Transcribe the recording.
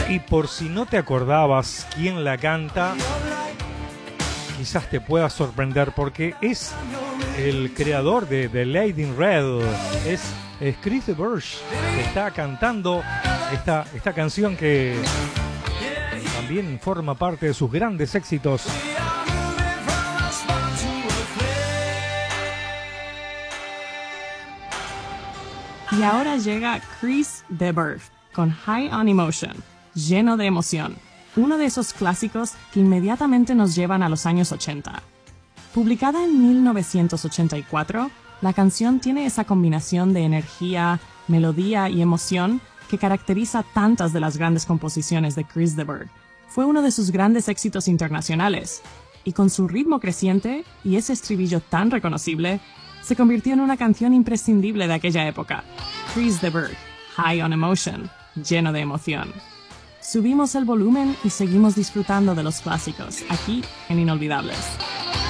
Y por si no te acordabas quién la canta, quizás te pueda sorprender porque es el creador de The Lady in Red, es Chris de Burgh, que está cantando esta canción que también forma parte de sus grandes éxitos. Y ahora llega Chris de Burgh con High on Emotion, lleno de emoción, uno de esos clásicos que inmediatamente nos llevan a los años 80. Publicada en 1984, la canción tiene esa combinación de energía, melodía y emoción que caracteriza tantas de las grandes composiciones de Chris de Burgh. Fue uno de sus grandes éxitos internacionales, y con su ritmo creciente y ese estribillo tan reconocible, se convirtió en una canción imprescindible de aquella época. Chris de Burgh, High on Emotion, lleno de emoción. Subimos el volumen y seguimos disfrutando de los clásicos, aquí en Inolvidables.